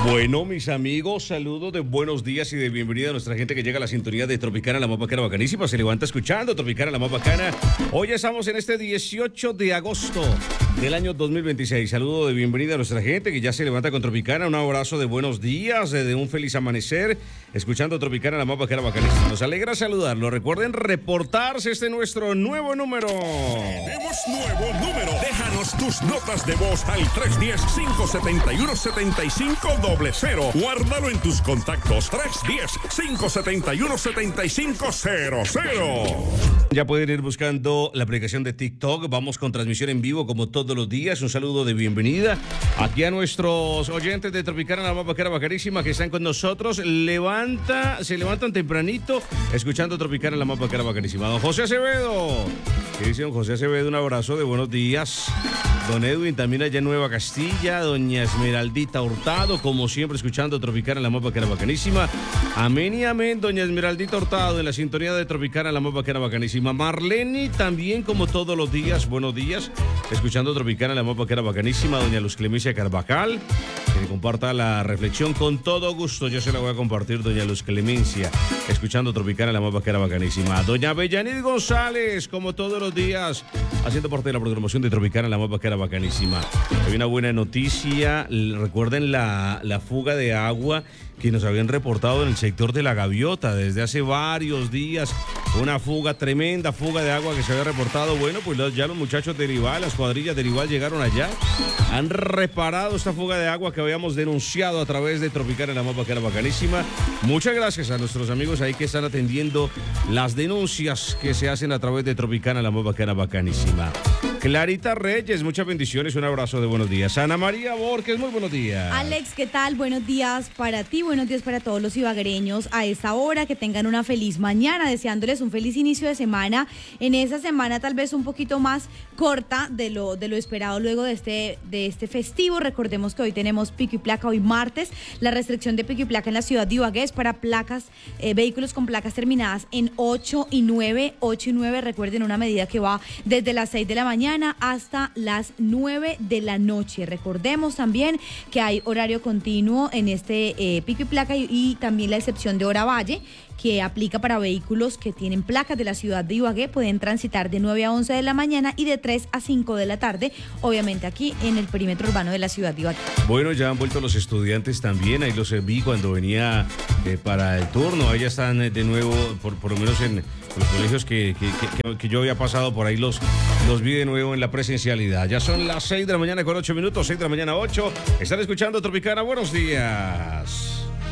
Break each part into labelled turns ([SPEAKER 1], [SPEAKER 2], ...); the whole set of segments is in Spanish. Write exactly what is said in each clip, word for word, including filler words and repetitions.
[SPEAKER 1] Bueno, mis amigos, saludos de buenos días y de bienvenida a nuestra gente que llega a la sintonía de Tropicana, la más bacana, bacanísima. Se levanta escuchando Tropicana, la más bacana. Hoy estamos en este dieciocho de agosto del año dos mil veintiséis. Saludo de bienvenida a nuestra gente que ya se levanta con Tropicana. Un abrazo de buenos días, de un feliz amanecer, escuchando Tropicana, la más bacana, bacanísima. Nos alegra saludarlo. Recuerden reportarse este nuestro nuevo número.
[SPEAKER 2] Tenemos nuevo número. Déjanos tus notas de voz al tres uno cero, cinco siete uno, siete cinco cero cero. Guárdalo en tus contactos. tres uno cero, cinco siete uno, siete cinco cero cero.
[SPEAKER 1] Ya pueden ir buscando la aplicación de TikTok. Vamos con transmisión en vivo como todos los días. Un saludo de bienvenida aquí a nuestros oyentes de Tropicana, la más bacana, bacanísima, que están con nosotros. Levanta, se levantan tempranito escuchando Tropicana, la más bacana, bacanísima. Don José Acevedo. ¿Qué dice don José Acevedo? Un abrazo de buenos días. Don Edwin también allá en Nueva Castilla. Doña Esmeraldita Hurtado, como siempre, escuchando Tropicana, la más bacana, bacanísima. Amén y amén, doña Esmeraldita Hurtado, en la sintonía de Tropicana, la más bacana, bacanísima. Marlene también, como todos los días, buenos días, escuchando Tropicana, la más bacana, bacanísima. Doña Luz Clemencia Carvajal, que le comparta la reflexión con todo gusto. Yo se la voy a compartir, doña Luz Clemencia, escuchando Tropicana, la más bacana, bacanísima. Doña Bellanit González, como todos los días, haciendo parte de la programación de Tropicana, la más bacana, bacanísima. Hay una buena noticia. Recuerden la, la fuga de agua que nos habían reportado en el sector de La Gaviota desde hace varios días. Una fuga, tremenda fuga de agua que se había reportado. Bueno, pues ya los muchachos de Rival, las cuadrillas de Rival llegaron allá. Han reparado esta fuga de agua que habíamos denunciado a través de Tropicana, la más bacana, bacanísima. Muchas gracias a nuestros amigos ahí que están atendiendo las denuncias que se hacen a través de Tropicana, la más bacana, bacanísima. Clarita Reyes, muchas bendiciones, un abrazo de buenos días. Ana María Borges, muy buenos días.
[SPEAKER 3] Alex, ¿qué tal? Buenos días para ti, buenos días para todos los ibaguereños a esta hora, que tengan una feliz mañana, deseándoles un feliz inicio de semana, en esa semana tal vez un poquito más corta de lo, de lo esperado luego de este, de este festivo. Recordemos que hoy tenemos pico y placa, hoy martes, la restricción de pico y placa en la ciudad de Ibagué es para placas, eh, vehículos con placas terminadas en ocho y nueve, ocho y nueve, recuerden, una medida que va desde las seis de la mañana hasta las nueve de la noche. Recordemos también que hay horario continuo en este eh, pico y placa y, y también la excepción de hora valle, que aplica para vehículos que tienen placas de la ciudad de Ibagué. Pueden transitar de nueve a once de la mañana y de tres a cinco de la tarde, obviamente aquí en el perímetro urbano de la ciudad de Ibagué.
[SPEAKER 1] Bueno, ya han vuelto los estudiantes también, ahí los vi cuando venía eh, para el turno, ahí ya están eh, de nuevo, por, por lo menos en los colegios que, que, que, que yo había pasado por ahí, los, los vi de nuevo en la presencialidad. Ya son las seis de la mañana con ocho minutos, seis de la mañana ocho, están escuchando Tropicana, buenos días.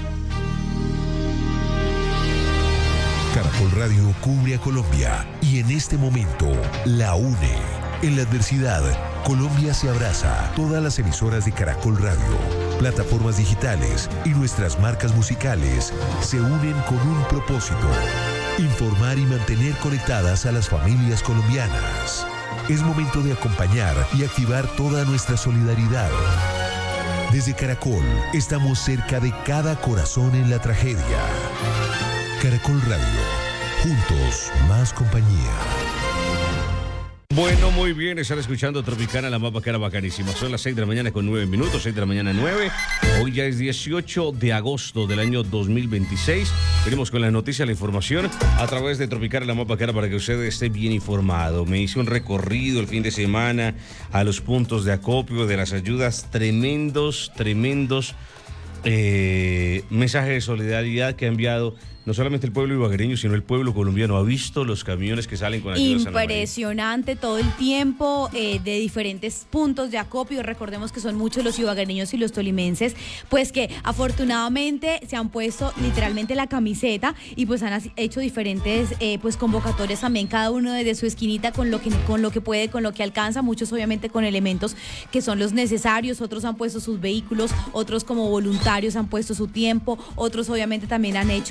[SPEAKER 4] Caracol Radio cubre a Colombia y en este momento la une. En la adversidad, Colombia se abraza. Todas las emisoras de Caracol Radio, plataformas digitales y nuestras marcas musicales se unen con un propósito: informar y mantener conectadas a las familias colombianas. Es momento de acompañar y activar toda nuestra solidaridad. Desde Caracol, estamos cerca de cada corazón en la tragedia. Caracol Radio, juntos más compañía.
[SPEAKER 1] Bueno, muy bien, están escuchando Tropicana, la más bacana, bacanísima. Son las seis de la mañana con nueve minutos, seis de la mañana nueve. Hoy ya es dieciocho de agosto del año dos mil veintiséis. Venimos con la noticia, la información a través de Tropicana, la más bacana, para que usted esté bien informado. Me hice un recorrido el fin de semana a los puntos de acopio de las ayudas, tremendos, tremendos eh, mensajes de solidaridad que ha enviado no solamente el pueblo ibaguereño, sino el pueblo colombiano. Ha visto los camiones que salen con ayudas.
[SPEAKER 3] Impresionante todo el tiempo, eh, de diferentes puntos de acopio. Recordemos que son muchos los ibaguereños y los tolimenses, pues que afortunadamente se han puesto literalmente la camiseta y pues han hecho diferentes eh, pues convocatorias también, cada uno desde su esquinita con lo que con lo que puede, con lo que alcanza. Muchos obviamente con elementos que son los necesarios, otros han puesto sus vehículos, otros como voluntarios han puesto su tiempo, otros obviamente también han hecho gestiones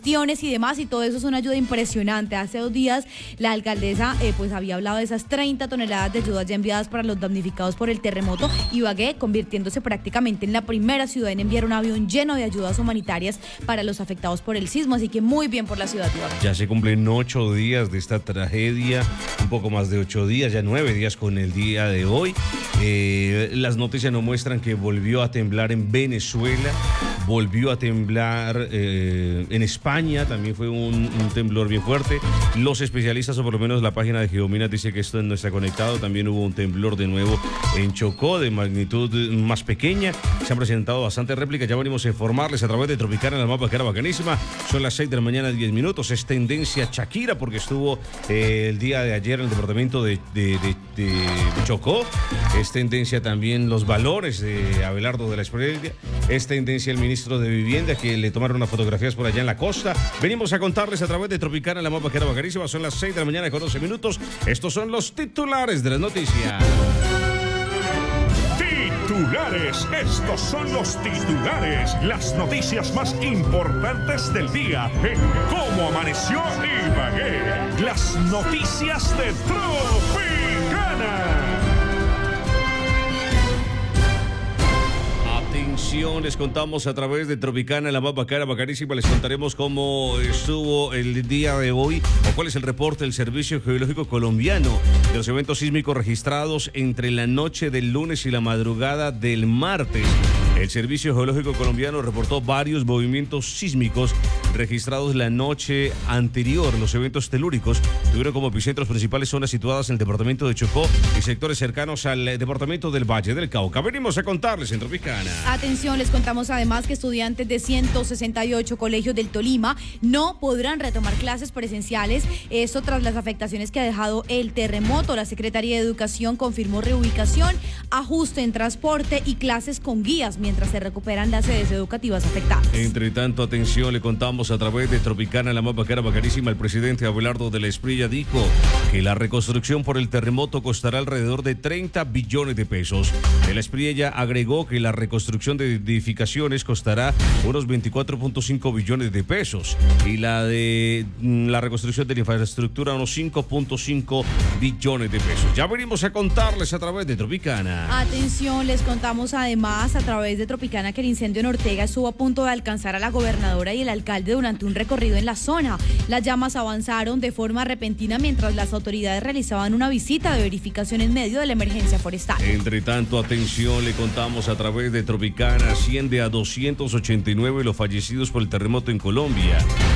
[SPEAKER 3] gestiones y demás, y todo eso es una ayuda impresionante. Hace dos días la alcaldesa eh, pues había hablado de esas treinta toneladas de ayudas ya enviadas para los damnificados por el terremoto, Ibagué convirtiéndose prácticamente en la primera ciudad en enviar un avión lleno de ayudas humanitarias para los afectados por el sismo, así que muy bien por la ciudad de Ibagué.
[SPEAKER 1] Ya se cumplen ocho días de esta tragedia, un poco más de ocho días, ya nueve días con el día de hoy. Eh, las noticias nos muestran que volvió a temblar en Venezuela, volvió a temblar eh, en España, también fue un, un temblor bien fuerte. Los especialistas, o por lo menos la página de Geominas, dice que esto no está conectado. También hubo un temblor de nuevo en Chocó, de magnitud más pequeña. Se han presentado bastantes réplicas, ya venimos a informarles a través de Tropicana, la mapa que era bacanísima. Son las seis de la mañana, diez minutos. Es tendencia Shakira porque estuvo eh, el día de ayer en el departamento de, de, de, de Chocó. Es tendencia también los valores de Abelardo de la Espriella. Es tendencia el ministro de Vivienda, que le tomaron unas fotografías por allá en la costa. Venimos a contarles a través de Tropicana, la mapa que era bacanísima. Son las seis de la mañana con doce minutos. Estos son los titulares de las noticias.
[SPEAKER 2] Titulares, estos son los titulares, las noticias más importantes del día en Cómo Amaneció Ibagué. Las noticias de Tropicana.
[SPEAKER 1] Atención, les contamos a través de Tropicana, la más bacana, bacanísima. Les contaremos cómo estuvo el día de hoy o cuál es el reporte del Servicio Geológico Colombiano de los eventos sísmicos registrados entre la noche del lunes y la madrugada del martes. El Servicio Geológico Colombiano reportó varios movimientos sísmicos registrados la noche anterior. Los eventos telúricos tuvieron como epicentros principales zonas situadas en el departamento de Chocó y sectores cercanos al departamento del Valle del Cauca. Venimos a contarles en Tropicana.
[SPEAKER 3] Atención, les contamos además que estudiantes de ciento sesenta y ocho colegios del Tolima no podrán retomar clases presenciales. Esto tras las afectaciones que ha dejado el terremoto. La Secretaría de Educación confirmó reubicación, ajuste en transporte y clases con guías mientras se recuperan las sedes educativas afectadas.
[SPEAKER 1] Entre tanto, atención, le contamos a través de Tropicana, la más bacana, bacanísima. El presidente Abelardo de la Espriella dijo que la reconstrucción por el terremoto costará alrededor de treinta billones de pesos. De la Espriella agregó que la reconstrucción de edificaciones costará unos veinticuatro punto cinco billones de pesos y la de la reconstrucción de la infraestructura unos cinco punto cinco billones de pesos. Ya venimos a contarles a través de Tropicana.
[SPEAKER 3] Atención, les contamos además a través de Tropicana que el incendio en Ortega estuvo a punto de alcanzar a la gobernadora y el alcalde durante un recorrido en la zona. Las llamas avanzaron de forma repentina mientras las autoridades realizaban una visita de verificación en medio de la emergencia forestal.
[SPEAKER 1] Entre tanto, atención, le contamos a través de Tropicana, asciende a doscientos ochenta y nueve los fallecidos por el terremoto en Colombia.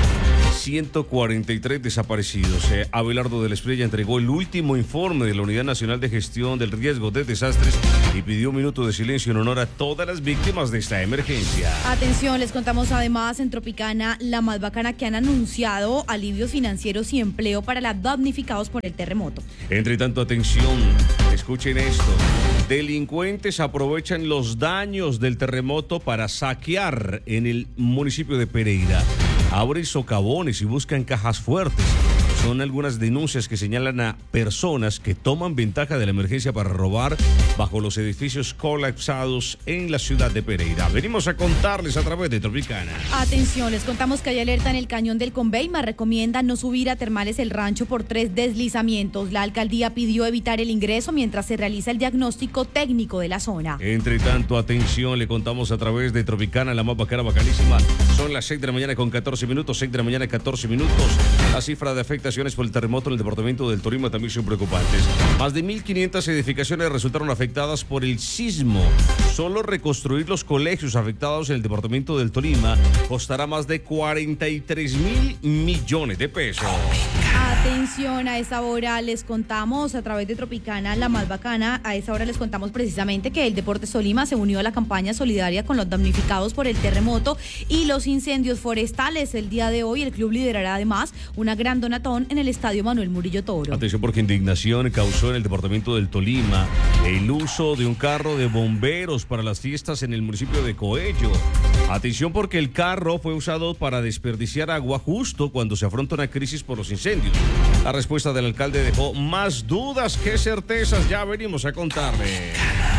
[SPEAKER 1] ciento cuarenta y tres desaparecidos. Eh, Abelardo de la Espriella entregó el último informe de la Unidad Nacional de Gestión del Riesgo de Desastres y pidió un minuto de silencio en honor a todas las víctimas de esta emergencia.
[SPEAKER 3] Atención, les contamos además en Tropicana, la más bacana, que han anunciado alivios financieros y empleo para los damnificados por el terremoto.
[SPEAKER 1] Entre tanto, atención, escuchen esto. Delincuentes aprovechan los daños del terremoto para saquear en el municipio de Pereira. Abren socavones y buscan cajas fuertes. Son algunas denuncias que señalan a personas que toman ventaja de la emergencia para robar bajo los edificios colapsados en la ciudad de Pereira. Venimos a contarles a través de Tropicana.
[SPEAKER 3] Atención, les contamos que hay alerta en el cañón del Conveima. Recomienda no subir a Termales El Rancho por tres deslizamientos. La alcaldía pidió evitar el ingreso mientras se realiza el diagnóstico técnico de la zona.
[SPEAKER 1] Entre tanto, atención, le contamos a través de Tropicana, la más bacana, bacanísima. Son las seis de la mañana con catorce minutos, seis de la mañana catorce minutos. La cifra de afectaciones por el terremoto en el departamento del Tolima también son preocupantes. Más de mil quinientas edificaciones resultaron afectadas por el sismo. Solo reconstruir los colegios afectados en el departamento del Tolima costará más de cuarenta y tres mil millones de pesos.
[SPEAKER 3] Atención, a esta hora les contamos a través de Tropicana, la más bacana, a esta hora les contamos precisamente que el Deportes Tolima se unió a la campaña solidaria con los damnificados por el terremoto y los incendios forestales. El día de hoy el club liderará además una gran donatón en el Estadio Manuel Murillo Toro.
[SPEAKER 1] Atención, porque indignación causó en el departamento del Tolima el uso de un carro de bomberos para las fiestas en el municipio de Coello. Atención, porque el carro fue usado para desperdiciar agua justo cuando se afronta una crisis por los incendios. La respuesta del alcalde dejó más dudas que certezas. Ya venimos a contarle.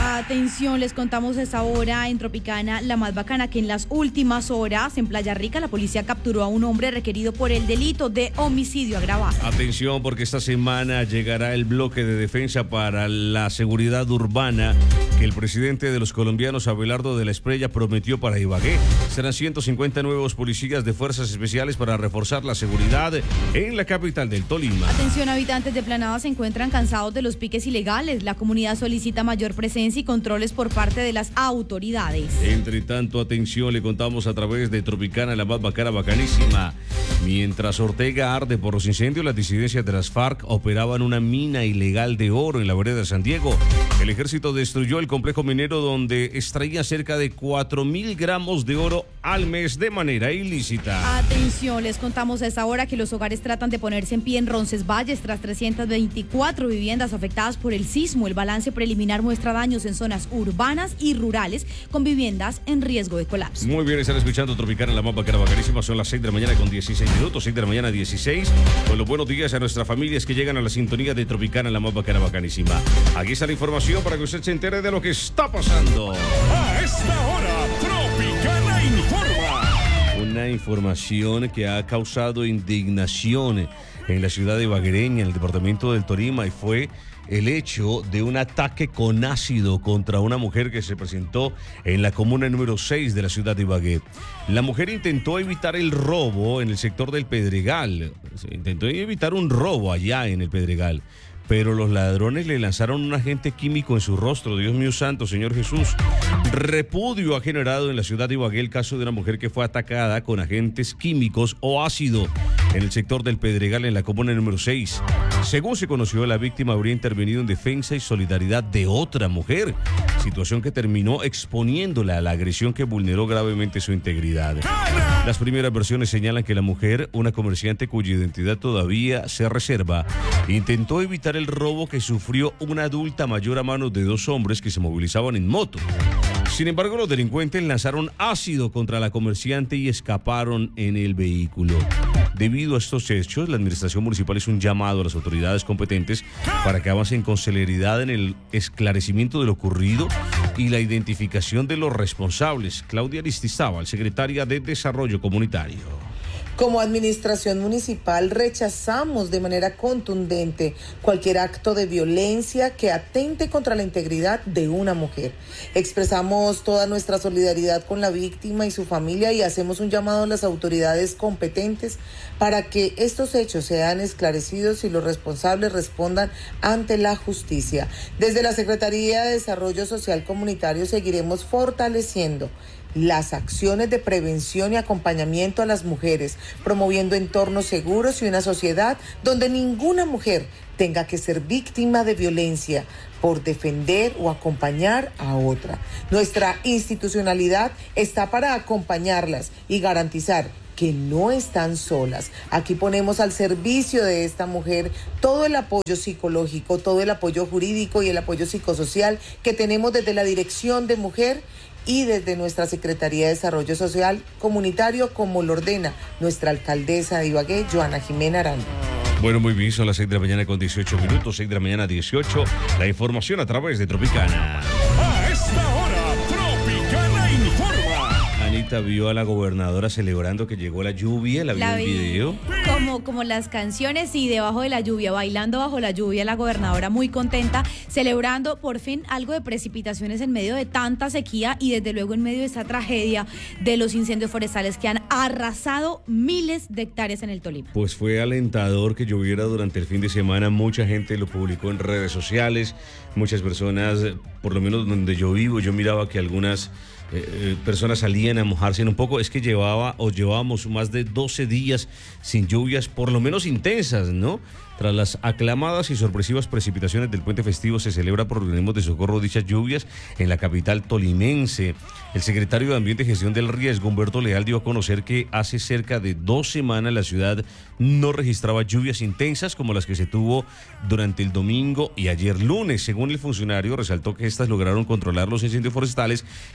[SPEAKER 3] Atención, les contamos a esta hora en Tropicana, la más bacana, que en las últimas horas en Playa Rica la policía capturó a un hombre requerido por el delito de homicidio agravado.
[SPEAKER 1] Atención, porque esta semana llegará el bloque de defensa para la seguridad urbana que el presidente de los colombianos, Abelardo de la Espriella, prometió para Ibagué. Serán ciento cincuenta nuevos policías de fuerzas especiales para reforzar la seguridad en la capital del Tolima.
[SPEAKER 3] Atención, habitantes de Planada se encuentran cansados de los piques ilegales. La comunidad solicita mayor presencia y controles por parte de las autoridades.
[SPEAKER 1] Entre tanto, atención, le contamos a través de Tropicana, la más bacana, bacanísima. Mientras Ortega arde por los incendios, las disidencias de las FARC operaban una mina ilegal de oro en la vereda de San Diego. El ejército destruyó el complejo minero donde extraía cerca de cuatro mil gramos de oro al mes de manera ilícita.
[SPEAKER 3] Atención, les contamos a esta hora que los hogares tratan de ponerse en pie en Roncesvalles tras trescientas veinticuatro viviendas afectadas por el sismo. El balance preliminar muestra daños en zonas urbanas y rurales con viviendas en riesgo de colapso.
[SPEAKER 1] Muy bien, están escuchando Tropicana, la más bacana, bacanísima. Son las seis de la mañana con dieciséis minutos, seis de la mañana dieciséis. Con los buenos días a nuestras familias que llegan a la sintonía de Tropicana, la más bacana, bacanísima. Aquí está la información para que usted se entere de lo que está pasando.
[SPEAKER 2] A esta hora, Tropicana informa.
[SPEAKER 1] Una información que ha causado indignación en la ciudad de Ibaguereña, en el departamento del Tolima, y fue el hecho de un ataque con ácido contra una mujer que se presentó en la comuna número seis de la ciudad de Ibagué. La mujer intentó evitar el robo en el sector del Pedregal. Intentó evitar un robo allá en el Pedregal, pero los ladrones le lanzaron un agente químico en su rostro. Dios mío santo, Señor Jesús. Repudio ha generado en la ciudad de Ibagué el caso de una mujer que fue atacada con agentes químicos o ácido en el sector del Pedregal, en la comuna número seis. Según se conoció, la víctima habría intervenido en defensa y solidaridad de otra mujer, situación que terminó exponiéndola a la agresión que vulneró gravemente su integridad. Las primeras versiones señalan que la mujer, una comerciante cuya identidad todavía se reserva, intentó evitar el robo que sufrió una adulta mayor a manos de dos hombres que se movilizaban en moto. Sin embargo, los delincuentes lanzaron ácido contra la comerciante y escaparon en el vehículo. Debido a estos hechos, la administración municipal hizo un llamado a las autoridades competentes para que avancen con celeridad en el esclarecimiento de lo ocurrido y la identificación de los responsables. Claudia Aristizábal, secretaria de Desarrollo Comunitario.
[SPEAKER 5] Como administración municipal rechazamos de manera contundente cualquier acto de violencia que atente contra la integridad de una mujer. Expresamos toda nuestra solidaridad con la víctima y su familia y hacemos un llamado a las autoridades competentes para que estos hechos sean esclarecidos y los responsables respondan ante la justicia. Desde la Secretaría de Desarrollo Social Comunitario seguiremos fortaleciendo las acciones de prevención y acompañamiento a las mujeres, promoviendo entornos seguros y una sociedad donde ninguna mujer tenga que ser víctima de violencia por defender o acompañar a otra. Nuestra institucionalidad está para acompañarlas y garantizar que no están solas. Aquí ponemos al servicio de esta mujer todo el apoyo psicológico, todo el apoyo jurídico y el apoyo psicosocial que tenemos desde la Dirección de Mujer y desde nuestra Secretaría de Desarrollo Social Comunitario, como lo ordena nuestra alcaldesa de Ibagué, Joana Jimena Aranda.
[SPEAKER 1] Bueno, muy bien, son las seis de la mañana con dieciocho minutos, seis de la mañana dieciocho. La información a través de Tropicana.
[SPEAKER 2] A esta hora, Tropicana informa.
[SPEAKER 1] Anita vio a la gobernadora celebrando que llegó la lluvia, la vio en el video.
[SPEAKER 3] Como, como las canciones y debajo de la lluvia, bailando bajo la lluvia, la gobernadora muy contenta, celebrando por fin algo de precipitaciones en medio de tanta sequía y desde luego en medio de esa tragedia de los incendios forestales que han arrasado miles de hectáreas en el Tolima.
[SPEAKER 1] Pues fue alentador que lloviera durante el fin de semana, mucha gente lo publicó en redes sociales, muchas personas, por lo menos donde yo vivo, yo miraba que algunas Eh, personas salían a mojarse un poco. Es que llevaba o llevábamos más de doce días sin lluvias, por lo menos intensas, ¿no? Tras las aclamadas y sorpresivas precipitaciones del puente festivo, se celebra por organismos de socorro dichas lluvias en la capital tolimense. El secretario de Ambiente y Gestión del Riesgo, Humberto Leal, dio a conocer que hace cerca de dos semanas la ciudad no registraba lluvias intensas como las que se tuvo durante el domingo y ayer lunes. Según el funcionario, resaltó que estas lograron controlar los incendios forestales que se tenían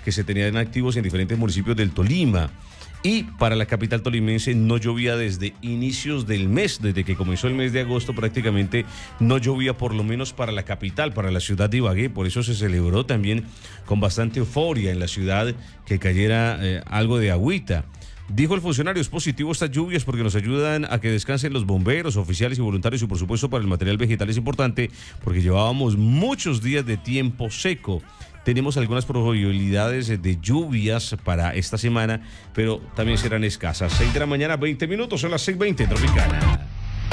[SPEAKER 1] estarían activos en diferentes municipios del Tolima. Y para la capital tolimense no llovía desde inicios del mes, desde que comenzó el mes de agosto prácticamente no llovía, por lo menos para la capital, para la ciudad de Ibagué. Por eso se celebró también con bastante euforia en la ciudad que cayera eh, algo de agüita. Dijo el funcionario, es positivo estas lluvias porque nos ayudan a que descansen los bomberos, oficiales y voluntarios, y por supuesto para el material vegetal es importante porque llevábamos muchos días de tiempo seco. Tenemos algunas probabilidades de lluvias para esta semana, pero también serán escasas. seis de la mañana, veinte minutos, son las seis veinte en Tropicana.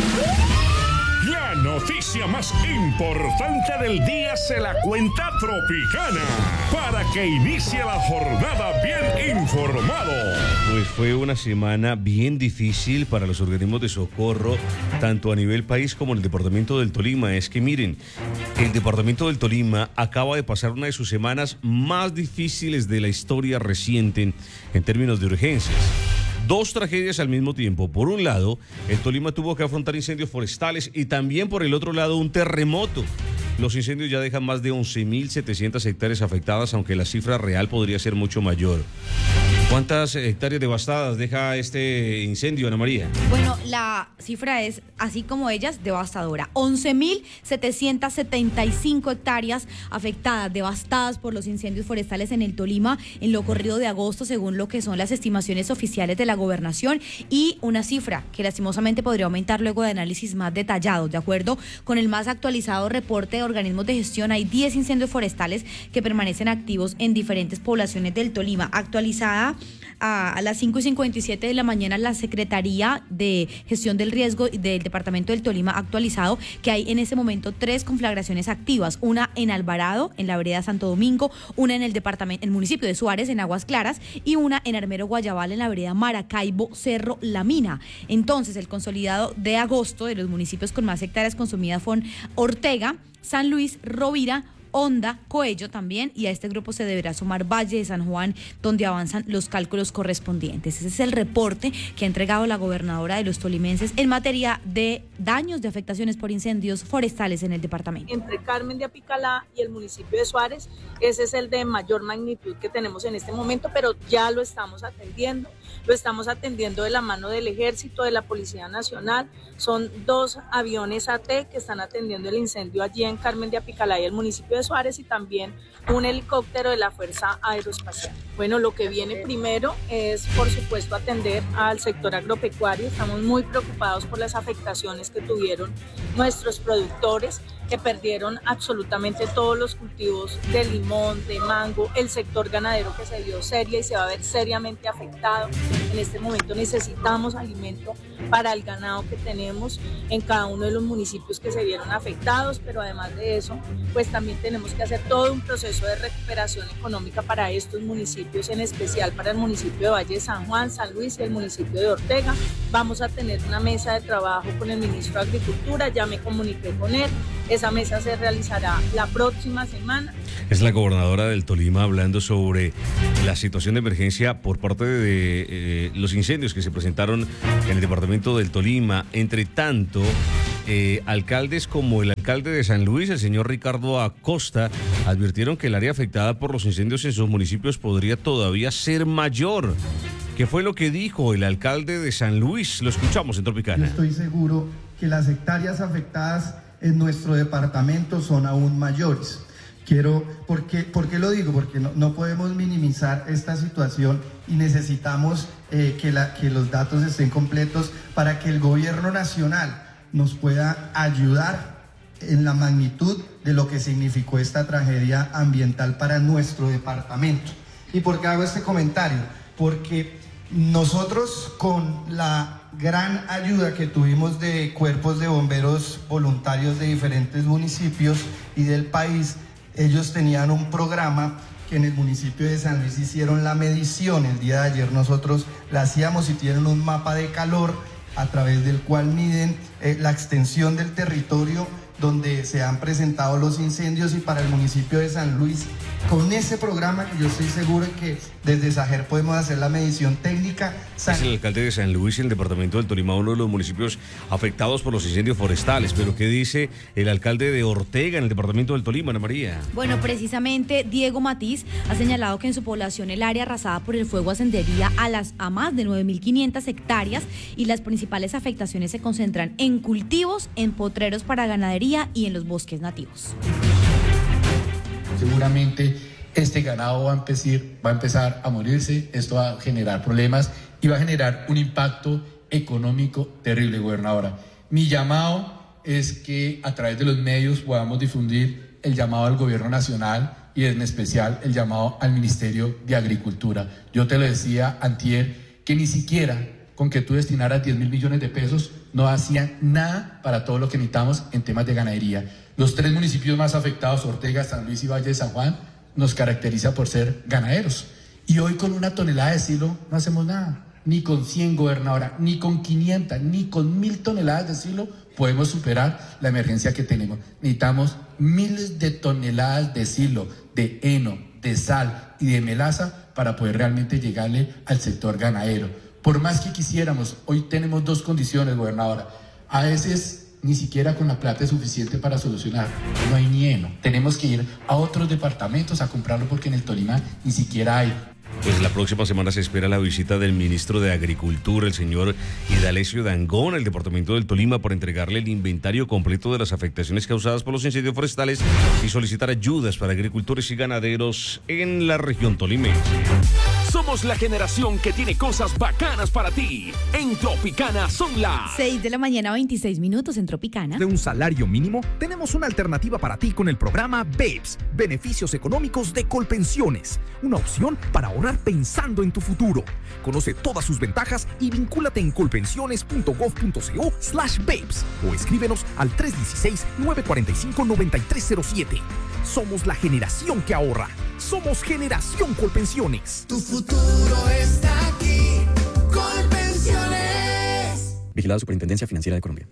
[SPEAKER 2] La noticia más importante del día se la cuenta Tropicana, para que inicie la jornada bien informado.
[SPEAKER 1] Pues fue una semana bien difícil para los organismos de socorro, tanto a nivel país como en el departamento del Tolima. Es que miren, el departamento del Tolima acaba de pasar una de sus semanas más difíciles de la historia reciente en, en términos de urgencias. Dos tragedias al mismo tiempo. Por un lado, el Tolima tuvo que afrontar incendios forestales y también por el otro lado un terremoto. Los incendios ya dejan más de once mil setecientas hectáreas afectadas, aunque la cifra real podría ser mucho mayor. ¿Cuántas hectáreas devastadas deja este incendio, Ana María?
[SPEAKER 3] Bueno, la cifra es, así como ellas, devastadora. once mil setecientas setenta y cinco hectáreas afectadas, devastadas por los incendios forestales en el Tolima en lo corrido de agosto, según lo que son las estimaciones oficiales de la gobernación, y una cifra que lastimosamente podría aumentar luego de análisis más detallados. De acuerdo con el más actualizado reporte de organismos de gestión, hay diez incendios forestales que permanecen activos en diferentes poblaciones del Tolima. Actualizada a, a las cinco y cincuenta y siete de la mañana, la Secretaría de Gestión del Riesgo del Departamento del Tolima ha actualizado que hay en ese momento tres conflagraciones activas, una en Alvarado, en la vereda Santo Domingo, una en el departamento, el municipio de Suárez, en Aguas Claras, y una en Armero Guayabal, en la vereda Maracaibo, Cerro La Mina. Entonces, el consolidado de agosto de los municipios con más hectáreas consumidas fueron Ortega, San Luis, Rovira, Honda, Coello también, y a este grupo se deberá sumar Valle de San Juan, donde avanzan los cálculos correspondientes. Ese es el reporte que ha entregado la gobernadora de los tolimenses en materia de daños, de afectaciones por incendios forestales en el departamento.
[SPEAKER 6] Entre Carmen de Apicalá y el municipio de Suárez, ese es el de mayor magnitud que tenemos en este momento, pero ya lo estamos atendiendo. Lo estamos atendiendo de la mano del Ejército, de la Policía Nacional. Son dos aviones A T que están atendiendo el incendio allí en Carmen de Apicalá y el municipio de Suárez, y también un helicóptero de la Fuerza Aeroespacial. Bueno, lo que viene primero es, por supuesto, atender al sector agropecuario. Estamos muy preocupados por las afectaciones que tuvieron nuestros productores, que perdieron absolutamente todos los cultivos de limón, de mango, el sector ganadero que se vio seria y se va a ver seriamente afectado. En este momento necesitamos alimento para el ganado que tenemos en cada uno de los municipios que se vieron afectados, pero además de eso, pues también tenemos que hacer todo un proceso de recuperación económica para estos municipios, en especial para el municipio de Valle de San Juan, San Luis y el municipio de Ortega. Vamos a tener una mesa de trabajo con el ministro de Agricultura, ya me comuniqué con él. Esa mesa se realizará la próxima semana.
[SPEAKER 1] Es la gobernadora del Tolima hablando sobre la situación de emergencia por parte de eh, los incendios que se presentaron en el departamento del Tolima. Entre tanto, eh, alcaldes como el alcalde de San Luis, el señor Ricardo Acosta, advirtieron que el área afectada por los incendios en sus municipios podría todavía ser mayor. ¿Qué fue lo que dijo el alcalde de San Luis? Lo escuchamos en Tropicana.
[SPEAKER 7] Yo estoy seguro que las hectáreas afectadas en nuestro departamento son aún mayores. Quiero, ¿por qué, ¿por qué lo digo? Porque no, no podemos minimizar esta situación y necesitamos eh, que, la, que los datos estén completos para que el gobierno nacional nos pueda ayudar en la magnitud de lo que significó esta tragedia ambiental para nuestro departamento. ¿Y por qué hago este comentario? Porque nosotros, con la gran ayuda que tuvimos de cuerpos de bomberos voluntarios de diferentes municipios y del país, ellos tenían un programa que en el municipio de San Luis hicieron la medición. El día de ayer nosotros la hacíamos y tienen un mapa de calor a través del cual miden eh, la extensión del territorio donde se han presentado los incendios, y para el municipio de San Luis, con ese programa que yo estoy seguro que desde SAGER podemos hacer la medición técnica.
[SPEAKER 1] Es el alcalde de San Luis, el departamento del Tolima, uno de los municipios afectados por los incendios forestales. Pero ¿qué dice el alcalde de Ortega en el departamento del Tolima, Ana María?
[SPEAKER 3] Bueno, precisamente Diego Matiz ha señalado que en su población el área arrasada por el fuego ascendería a, las, a más de nueve mil quinientas hectáreas, y las principales afectaciones se concentran en cultivos, en potreros para ganadería y en los bosques nativos.
[SPEAKER 8] Seguramente este ganado va a, empezar, va a empezar a morirse, esto va a generar problemas y va a generar un impacto económico terrible, gobernadora. Mi llamado es que a través de los medios podamos difundir el llamado al gobierno nacional y en especial el llamado al Ministerio de Agricultura. Yo te lo decía antier, que ni siquiera con que tú destinaras diez mil millones de pesos no hacían nada para todo lo que necesitamos en temas de ganadería. Los tres municipios más afectados, Ortega, San Luis y Valle de San Juan, nos caracteriza por ser ganaderos. Y hoy con una tonelada de silo no hacemos nada. Ni con cien, gobernadora, ni con quinientas, ni con mil toneladas de silo podemos superar la emergencia que tenemos. Necesitamos miles de toneladas de silo, de heno, de sal y de melaza para poder realmente llegarle al sector ganadero. Por más que quisiéramos, hoy tenemos dos condiciones, gobernadora. A veces ni siquiera con la plata es suficiente para solucionar. No hay ni heno. Tenemos que ir a otros departamentos a comprarlo porque en el Tolima ni siquiera hay.
[SPEAKER 1] Pues la próxima semana se espera la visita del ministro de Agricultura, el señor Idalesio Dangond, al departamento del Tolima, para entregarle el inventario completo de las afectaciones causadas por los incendios forestales y solicitar ayudas para agricultores y ganaderos en la región tolimense.
[SPEAKER 9] Somos la generación que tiene cosas bacanas para ti. En Tropicana son las
[SPEAKER 3] seis de la mañana, veintiséis minutos en Tropicana.
[SPEAKER 10] De un salario mínimo, tenemos una alternativa para ti con el programa BEPS, Beneficios Económicos de Colpensiones. Una opción para ahorrar pensando en tu futuro. Conoce todas sus ventajas y vincúlate en colpensiones.gov.co slash BEPS o escríbenos al tres uno seis, nueve cuatro cinco, nueve tres cero siete. Somos la generación que ahorra. Somos Generación Colpensiones.
[SPEAKER 11] Tu futuro está aquí. Colpensiones.
[SPEAKER 12] Vigilada Superintendencia Financiera de Colombia.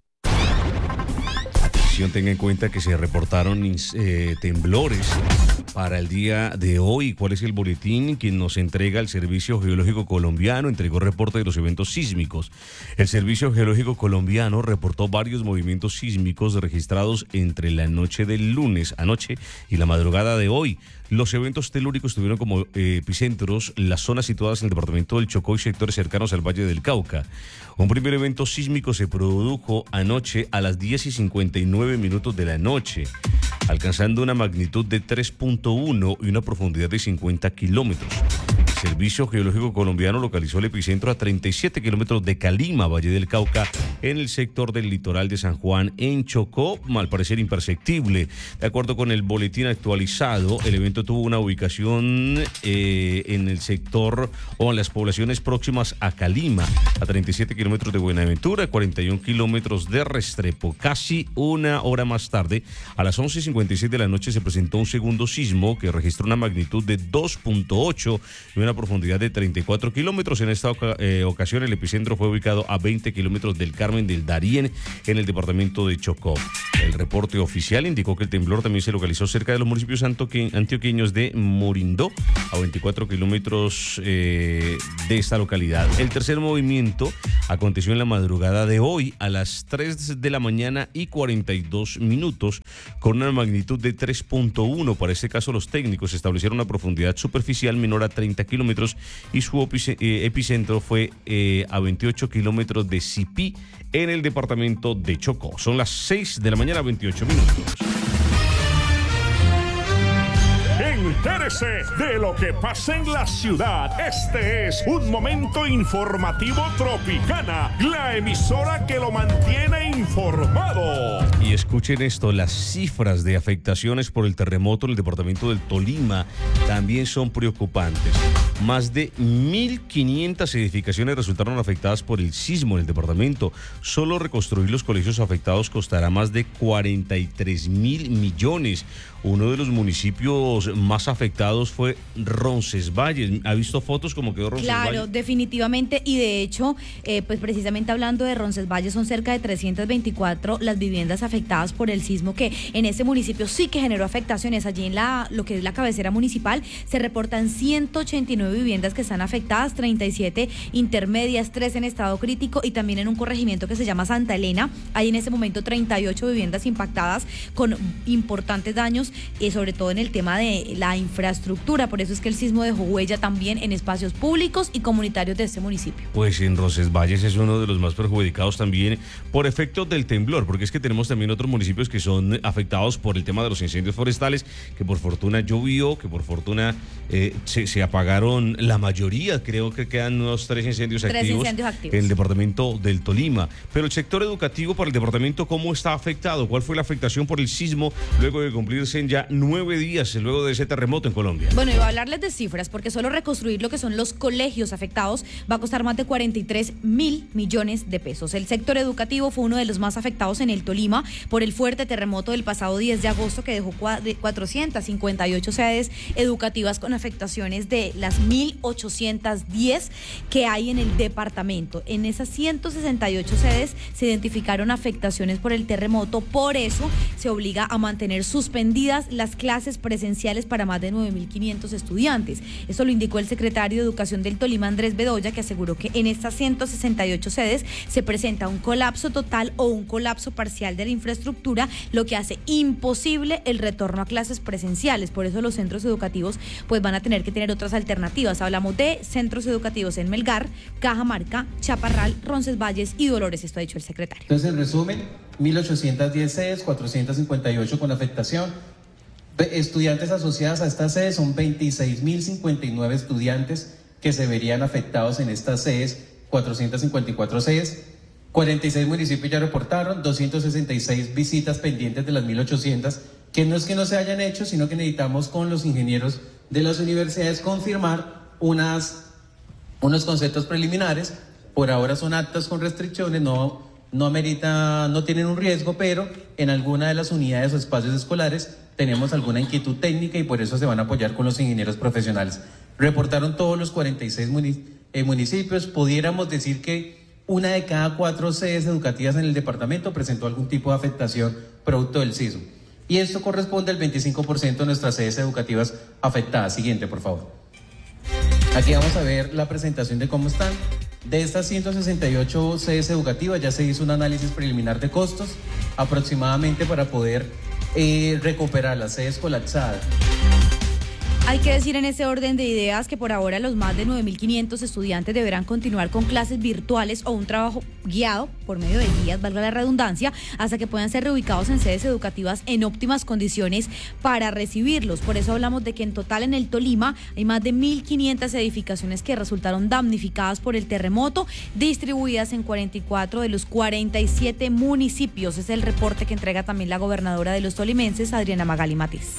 [SPEAKER 1] Atención, tenga en cuenta que se reportaron eh, temblores para el día de hoy. ¿Cuál es el boletín? Quien nos entrega el Servicio Geológico Colombiano entregó reporte de los eventos sísmicos. El Servicio Geológico Colombiano reportó varios movimientos sísmicos registrados entre la noche del lunes anoche y la madrugada de hoy. Los eventos telúricos tuvieron como eh, epicentros las zonas situadas en el departamento del Chocó y sectores cercanos al Valle del Cauca. Un primer evento sísmico se produjo anoche a las diez y cincuenta y nueve minutos de la noche, alcanzando una magnitud de tres punto uno y una profundidad de cincuenta kilómetros. El Servicio Geológico Colombiano localizó el epicentro a treinta y siete kilómetros de Calima, Valle del Cauca, en el sector del litoral de San Juan, en Chocó, al parecer imperceptible. De acuerdo con el boletín actualizado, el evento tuvo una ubicación eh, en el sector o en las poblaciones próximas a Calima, a treinta y siete kilómetros de Buenaventura, cuarenta y uno kilómetros de Restrepo. Casi una hora más tarde, a las once y cincuenta y seis de la noche, se presentó un segundo sismo que registró una magnitud de dos punto ocho y una profundidad de treinta y cuatro kilómetros. En esta oca eh, ocasión, el epicentro fue ubicado a veinte kilómetros del Carmen del Darién, en el departamento de Chocó. El reporte oficial indicó que el temblor también se localizó cerca de los municipios antioqueños de Morindó, a veinticuatro kilómetros eh, de esta localidad. El tercer movimiento aconteció en la madrugada de hoy a las tres de la mañana y cuarenta y dos minutos, con una magnitud de tres punto uno. Para este caso, los técnicos establecieron una profundidad superficial menor a treinta kilómetros y su epicentro fue eh, a veintiocho kilómetros de Sipí, en el departamento de Chocó. Son las seis de la mañana, veintiocho minutos.
[SPEAKER 2] Entérese de lo que pasa en la ciudad. Este es un momento informativo Tropicana, la emisora que lo mantiene informado.
[SPEAKER 1] Y escuchen esto, las cifras de afectaciones por el terremoto en el departamento del Tolima también son preocupantes. Más de mil quinientas edificaciones resultaron afectadas por el sismo en el departamento. Solo reconstruir los colegios afectados costará más de cuarenta y tres mil millones. uno de los municipios más afectados fue Roncesvalles. ¿Ha visto fotos como quedó Roncesvalles?
[SPEAKER 3] Claro, definitivamente, y de hecho, eh, pues precisamente hablando de Roncesvalles, son cerca de trescientas veinticuatro las viviendas afectadas por el sismo, que en este municipio sí que generó afectaciones. Allí en la lo que es la cabecera municipal se reportan ciento ochenta y nueve viviendas que están afectadas, treinta y siete intermedias, tres en estado crítico, y también en un corregimiento que se llama Santa Elena hay en este momento treinta y ocho viviendas impactadas con importantes daños, y sobre todo en el tema de la infraestructura. Por eso es que el sismo dejó huella también en espacios públicos y comunitarios de este municipio.
[SPEAKER 1] Pues en Roncesvalles es uno de los más perjudicados también por efectos del temblor, porque es que tenemos también otros municipios que son afectados por el tema de los incendios forestales, que por fortuna llovió, que por fortuna eh, se, se apagaron la mayoría, creo que quedan unos tres incendios,
[SPEAKER 3] tres
[SPEAKER 1] activos,
[SPEAKER 3] incendios activos
[SPEAKER 1] en el departamento del Tolima. Pero el sector educativo para el departamento, ¿cómo está afectado? ¿Cuál fue la afectación por el sismo luego de cumplirse en ya nueve días luego de ese terremoto en Colombia?
[SPEAKER 3] Bueno, iba a hablarles de cifras, porque solo reconstruir lo que son los colegios afectados va a costar más de cuarenta y tres mil millones de pesos. El sector educativo fue uno de los más afectados en el Tolima por el fuerte terremoto del pasado diez de agosto, que dejó cuatrocientas cincuenta y ocho sedes educativas con afectaciones de las mil ochocientas diez que hay en el departamento. En esas ciento sesenta y ocho sedes se identificaron afectaciones por el terremoto, por eso se obliga a mantener suspendidas las clases presenciales para más de nueve mil quinientos estudiantes. Esto lo indicó el secretario de Educación del Tolima, Andrés Bedoya, que aseguró que en estas ciento sesenta y ocho sedes se presenta un colapso total o un colapso parcial de la infraestructura, lo que hace imposible el retorno a clases presenciales. Por eso los centros educativos pues van a tener que tener otras alternativas. Hablamos de centros educativos en Melgar, Cajamarca, Chaparral, Roncesvalles y Dolores. Esto ha dicho el secretario.
[SPEAKER 13] Entonces, en resumen, mil ochocientas diez sedes, cuatrocientas cincuenta y ocho con afectación. Estudiantes asociadas a estas sedes son veintiséis mil cincuenta y nueve estudiantes que se verían afectados en estas sedes, cuatrocientas cincuenta y cuatro sedes. cuarenta y seis municipios ya reportaron, doscientas sesenta y seis visitas pendientes de las mil ochocientas, que no es que no se hayan hecho, sino que necesitamos con los ingenieros de las universidades confirmar unas, unos conceptos preliminares. Por ahora son actas con restricciones, no, no amerita, no tienen un riesgo, pero en alguna de las unidades o espacios escolares tenemos alguna inquietud técnica y por eso se van a apoyar con los ingenieros profesionales. Reportaron todos los cuarenta y seis municipios, pudiéramos decir que una de cada cuatro sedes educativas en el departamento presentó algún tipo de afectación producto del sismo. Y esto corresponde al veinticinco por ciento de nuestras sedes educativas afectadas. Siguiente, por favor. Aquí vamos a ver la presentación de cómo están. De estas ciento sesenta y ocho sedes educativas ya se hizo un análisis preliminar de costos aproximadamente para poder eh, recuperar las sedes colapsadas.
[SPEAKER 3] Hay que decir en ese orden de ideas que por ahora los más de nueve mil quinientos estudiantes deberán continuar con clases virtuales o un trabajo guiado por medio de guías, valga la redundancia, hasta que puedan ser reubicados en sedes educativas en óptimas condiciones para recibirlos. Por eso hablamos de que en total en el Tolima hay más de mil quinientas edificaciones que resultaron damnificadas por el terremoto, distribuidas en cuarenta y cuatro de los cuarenta y siete municipios. Es el reporte que entrega también la gobernadora de los tolimenses, Adriana Magali Matiz.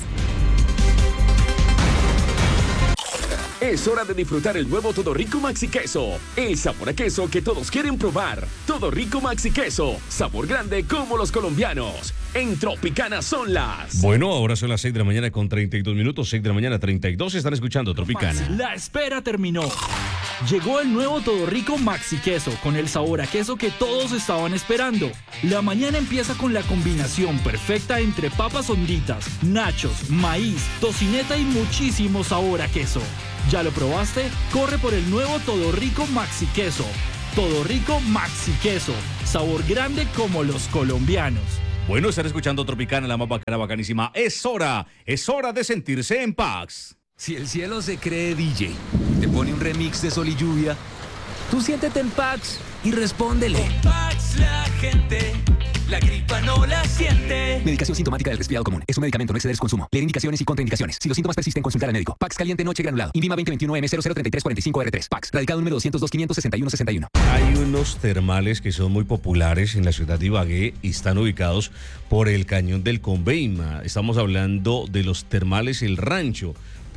[SPEAKER 9] Es hora de disfrutar el nuevo Todo Rico Maxi Queso. El sabor a queso que todos quieren probar. Todo Rico Maxi Queso. Sabor grande como los colombianos. En Tropicana son las...
[SPEAKER 1] Bueno, ahora son las seis de la mañana con treinta y dos minutos. seis de la mañana, treinta y dos. Están escuchando Tropicana.
[SPEAKER 14] La espera terminó. Llegó el nuevo Todo Rico Maxi Queso con el sabor a queso que todos estaban esperando. La mañana empieza con la combinación perfecta entre papas honditas, nachos, maíz, tocineta y muchísimo sabor a queso. ¿Ya lo probaste? Corre por el nuevo Todo Rico Maxi Queso. Todo Rico Maxi Queso. Sabor grande como los colombianos.
[SPEAKER 1] Bueno, están escuchando Tropicana, la más bacana, bacanísima. Es hora, es hora de sentirse en paz.
[SPEAKER 15] Si el cielo se cree D J, te pone un remix de Sol y Lluvia, tú siéntete en Pax y respóndele.
[SPEAKER 11] Con Pax la gente, la gripa no la siente.
[SPEAKER 12] Medicación sintomática del resfriado común. Es un medicamento, no exceder su consumo. Leer indicaciones y contraindicaciones. Si los síntomas persisten, consultar al médico. Pax caliente noche granulado. Invima veinte veintiuno M cero cero treinta y tres cuarenta y cinco R tres. Pax. Radicado número doscientos dos quinientos sesenta y uno sesenta y uno.
[SPEAKER 1] Hay unos termales que son muy populares en la ciudad de Ibagué y están ubicados por el cañón del Conveima. Estamos hablando de los termales El Rancho.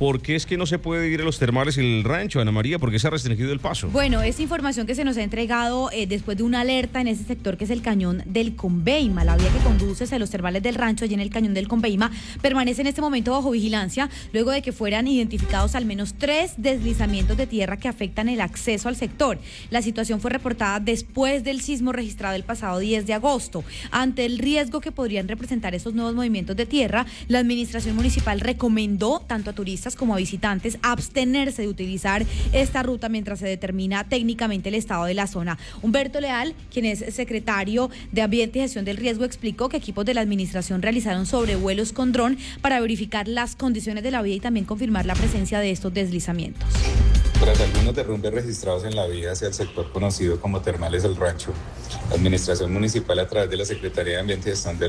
[SPEAKER 1] ¿por qué es que no se puede ir a los termales y el rancho, Ana María? ¿Por qué se ha restringido el paso?
[SPEAKER 3] Bueno, es información que se nos ha entregado eh, después de una alerta en ese sector que es el cañón del Conveima. La vía que conduce hacia los termales del rancho, allí en el cañón del Conveima, permanece en este momento bajo vigilancia, luego de que fueran identificados al menos tres deslizamientos de tierra que afectan el acceso al sector. La situación fue reportada después del sismo registrado el pasado diez de agosto. Ante el riesgo que podrían representar esos nuevos movimientos de tierra, la administración municipal recomendó tanto a turistas como a visitantes abstenerse de utilizar esta ruta mientras se determina técnicamente el estado de la zona. Humberto Leal, quien es secretario de Ambiente y Gestión del Riesgo, explicó que equipos de la administración realizaron sobrevuelos con dron para verificar las condiciones de la vía y también confirmar la presencia de estos deslizamientos.
[SPEAKER 16] Tras algunos derrumbes registrados en la vía hacia el sector conocido como Termales del Rancho, la Administración Municipal, a través de la Secretaría de Ambiente y Gestión del